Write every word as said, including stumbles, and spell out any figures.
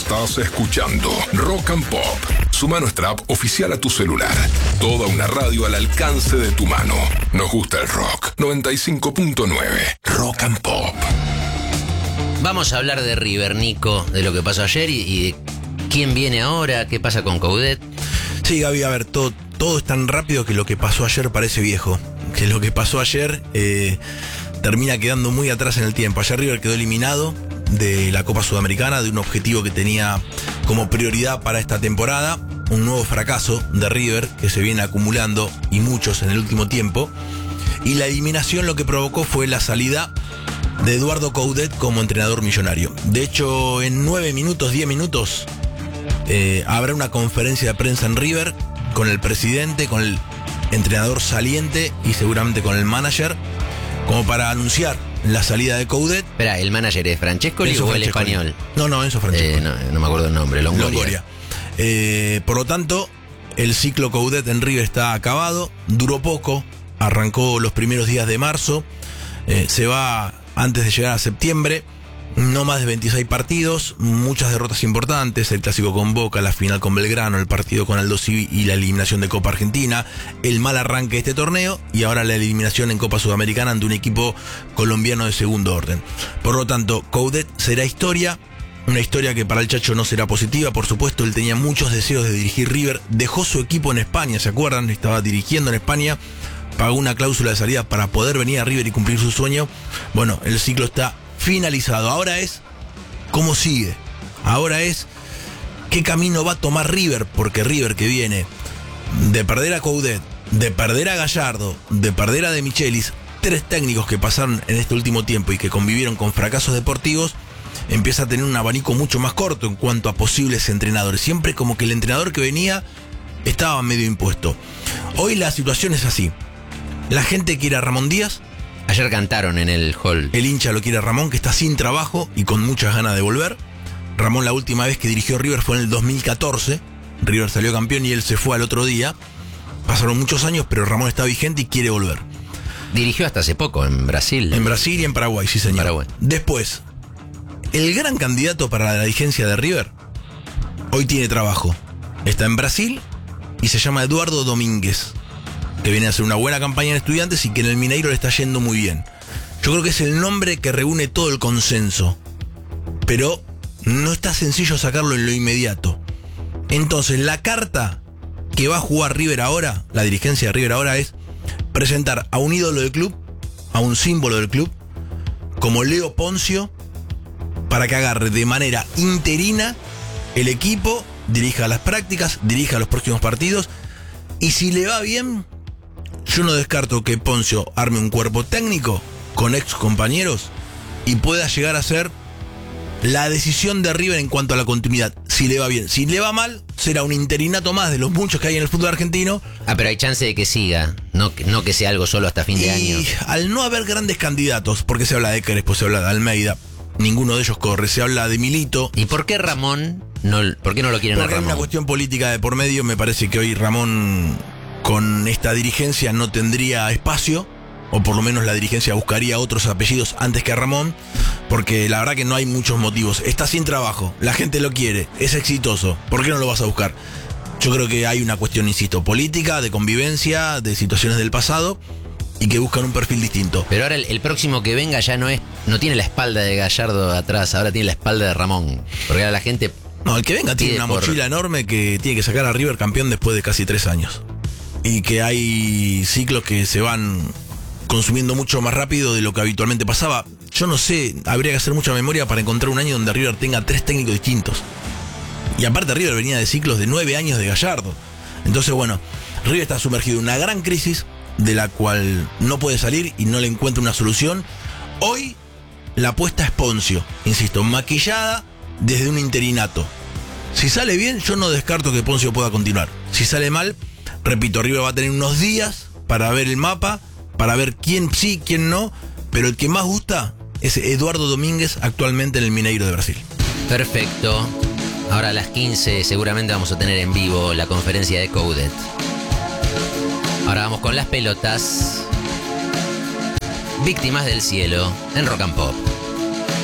Estás escuchando Rock and Pop. Suma nuestra app oficial a tu celular. Toda una radio al alcance de tu mano. Nos gusta el rock. noventa y cinco punto nueve. Rock and Pop. Vamos a hablar de River, Nico, de lo que pasó ayer y, y de quién viene ahora, qué pasa con Coudet. Sí, Gaby, a ver, todo, todo es tan rápido que lo que pasó ayer parece viejo. Que lo que pasó ayer eh, termina quedando muy atrás en el tiempo. Ayer River quedó eliminado de la Copa Sudamericana, de un objetivo que tenía como prioridad para esta temporada. Un nuevo fracaso de River que se viene acumulando, y muchos en el último tiempo. Y la eliminación lo que provocó fue la salida de Eduardo Coudet como entrenador millonario. De hecho, en nueve minutos, diez minutos, eh, habrá una conferencia de prensa en River con el presidente, con el entrenador saliente y seguramente con el manager, como para anunciar la salida de Coudet. Espera, ¿el manager es Francescoli o el español? No, no, Enzo Francescoli. Eh, no, no me acuerdo el nombre, Longoria. Longoria. Eh, por lo tanto, el ciclo Coudet en River está acabado. Duró poco, arrancó los primeros días de marzo, eh, se va antes de llegar a septiembre. No más de veintiséis partidos, muchas derrotas importantes, el clásico con Boca, la final con Belgrano, el partido con Aldo Civi y la eliminación de Copa Argentina, el mal arranque de este torneo y ahora la eliminación en Copa Sudamericana ante un equipo colombiano de segundo orden. Por lo tanto, Coudet será historia, una historia que para el Chacho no será positiva, por supuesto. Él tenía muchos deseos de dirigir River, dejó su equipo en España, ¿se acuerdan? Estaba dirigiendo en España, pagó una cláusula de salida para poder venir a River y cumplir su sueño. Bueno, el ciclo está finalizado. Ahora es cómo sigue. Ahora es qué camino va a tomar River, porque River, que viene de perder a Coudet, de perder a Gallardo, de perder a De Michelis, tres técnicos que pasaron en este último tiempo y que convivieron con fracasos deportivos, empieza a tener un abanico mucho más corto en cuanto a posibles entrenadores. Siempre como que el entrenador que venía estaba medio impuesto. Hoy la situación es así. La gente quiere a Ramón Díaz. Ayer cantaron en el hall. El hincha lo quiere a Ramón, que está sin trabajo y con muchas ganas de volver. Ramón, la última vez que dirigió River fue en el dos mil catorce. River salió campeón y él se fue al otro día. Pasaron muchos años, pero Ramón está vigente y quiere volver. Dirigió hasta hace poco en Brasil. En Brasil y en Paraguay, sí señor. Paraguay. Después, el gran candidato para la dirigencia de River hoy tiene trabajo. Está en Brasil y se llama Eduardo Domínguez, que viene a hacer una buena campaña en Estudiantes y que en el Mineiro le está yendo muy bien. Yo creo que es el nombre que reúne todo el consenso, pero no está sencillo sacarlo en lo inmediato. Entonces, la carta que va a jugar River ahora, la dirigencia de River ahora, es presentar a un ídolo del club, a un símbolo del club, como Leo Poncio, para que agarre de manera interina el equipo, dirija las prácticas, dirija los próximos partidos, y si le va bien, yo no descarto que Poncio arme un cuerpo técnico con ex compañeros y pueda llegar a ser la decisión de River en cuanto a la continuidad, si le va bien. Si le va mal, será un interinato más de los muchos que hay en el fútbol argentino. Ah, pero hay chance de que siga, no, no que sea algo solo hasta fin de y año. Y al no haber grandes candidatos, porque se habla de Crespo, se habla de Almeida, ninguno de ellos corre, se habla de Milito. ¿Y por qué Ramón? No, ¿por qué no lo quieren Porque a Ramón? Hay una cuestión política de por medio. Me parece que hoy Ramón, con esta dirigencia, no tendría espacio, o por lo menos la dirigencia buscaría otros apellidos antes que a Ramón, porque la verdad que no hay muchos motivos. Está sin trabajo, la gente lo quiere, es exitoso, ¿por qué no lo vas a buscar? Yo creo que hay una cuestión, insisto, política, de convivencia, de situaciones del pasado, y que buscan un perfil distinto. Pero ahora el, el próximo que venga ya no es, no tiene la espalda de Gallardo atrás, ahora tiene la espalda de Ramón, porque ahora la gente... No, el que venga tiene una por... mochila enorme que tiene que sacar a River campeón después de casi tres años. Y que hay ciclos que se van consumiendo mucho más rápido de lo que habitualmente pasaba. Yo no sé, habría que hacer mucha memoria para encontrar un año donde River tenga tres técnicos distintos. Y aparte River venía de ciclos de nueve años de Gallardo. Entonces, bueno, River está sumergido en una gran crisis de la cual no puede salir y no le encuentra una solución. Hoy la apuesta es Poncio, insisto, maquillada desde un interinato. Si sale bien, yo no descarto que Poncio pueda continuar. Si sale mal, repito, River va a tener unos días para ver el mapa, para ver quién sí, quién no, pero el que más gusta es Eduardo Domínguez, actualmente en el Mineiro de Brasil. Perfecto. Ahora a las quince seguramente vamos a tener en vivo la conferencia de Coudet. Ahora vamos con las pelotas. Víctimas del cielo en Rock and Pop.